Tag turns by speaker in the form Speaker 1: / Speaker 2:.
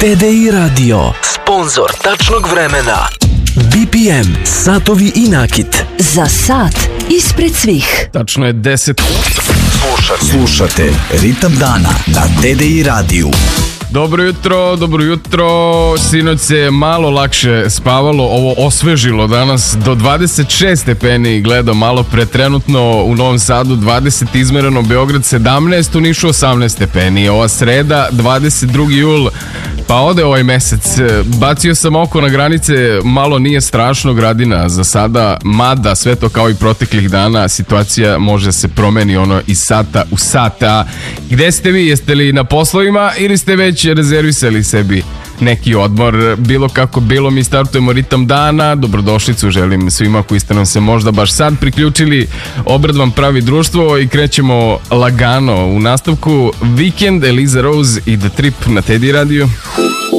Speaker 1: TDI Radio, sponzor tačnog vremena. BPM, satovi i nakit.
Speaker 2: Za sat ispred svih.
Speaker 3: Tačno je 10.
Speaker 4: Slušate Ritam dana na TDI radiju.
Speaker 3: Dobro jutro. Sinoć se malo lakše spavalo, ovo osvežilo danas do 26 stepeni, gledam malo pre, trenutno u Novom Sadu 20 izmereno, Beograd 17, u Nišu 18 stepeni. Ova sreda, 22. jul, pa ode ovaj mesec. Bacio sam oko na granice, malo nije strašno, Gradina za sada, mada sve to kao i proteklih dana, situacija može se promeni ono iz sata u sata. Gde ste vi? Jeste li na poslovima ili ste već rezervisali sebi neki odmor? Bilo kako bilo, mi startujemo Ritam dana. Dobrodošlicu želim svima koji ste nam se možda baš sad priključili. Obred vam pravi društvo i krećemo lagano. U nastavku Weekend, Eliza Rose i The Trip na TDI radiju.